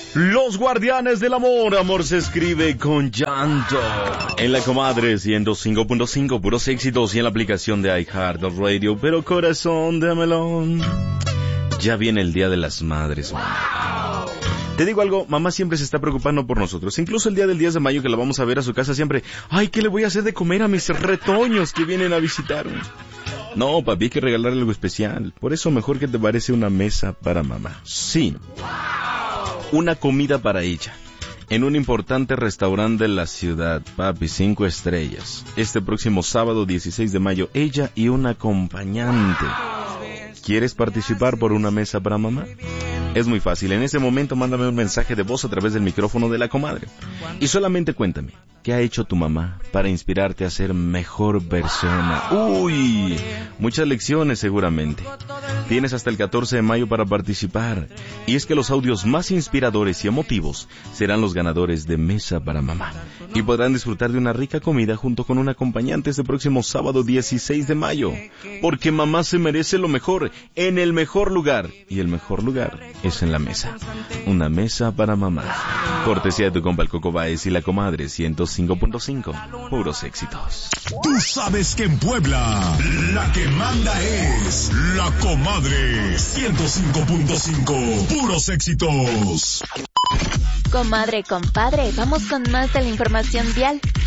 Los guardianes del amor. Amor se escribe con llanto. En la comadre 105.5, puros éxitos, y en la aplicación de iHeartRadio. Pero corazón de melón, ya viene el Día de las Madres, mamá. Te digo algo, mamá siempre se está preocupando por nosotros. Incluso el día del 10 de mayo que la vamos a ver a su casa siempre, ay, ¿qué le voy a hacer de comer a mis retoños que vienen a visitarme? No, papi, hay que regalarle algo especial. Por eso mejor que te parece una mesa para mamá. Sí, una comida para ella, en un importante restaurante de la ciudad, papi, 5 estrellas. Este próximo sábado 16 de mayo, ella y un acompañante. ¿Quieres participar por una mesa para mamá? Es muy fácil, en ese momento mándame un mensaje de voz a través del micrófono de la comadre. Y solamente cuéntame, ¿qué ha hecho tu mamá para inspirarte a ser mejor persona? ¡Uy! Muchas lecciones seguramente. Tienes hasta el 14 de mayo para participar. Y es que los audios más inspiradores y emotivos serán los ganadores de Mesa para Mamá. Y podrán disfrutar de una rica comida junto con un acompañante este próximo sábado 16 de mayo. Porque mamá se merece lo mejor, en el mejor lugar. Y el mejor lugar es en la mesa. Una mesa para mamá. Cortesía de tu compa el Coco Baez y la comadre 105.5. Puros éxitos. Tú sabes que en Puebla la que manda es la comadre 105.5. Puros éxitos. Comadre, compadre, vamos con más de la información vial.